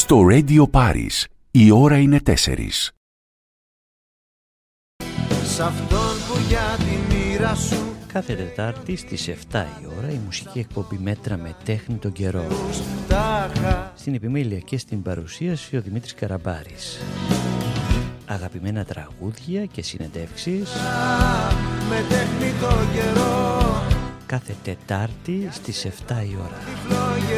Στο Radio Paris η ώρα είναι 4. Σ' αυτόν που για τη μοίρα σου. Κάθε Τετάρτη στις 7 η ώρα η μουσική εκπομπή Μέτρα με τέχνη τον καιρό. Στην επιμέλεια και στην παρουσίαση ο Δημήτρης Καραμπάρης. Αγαπημένα τραγούδια και συνεντεύξεις Με τέχνη τον καιρό. κάθε Τετάρτη στις 7 η ώρα.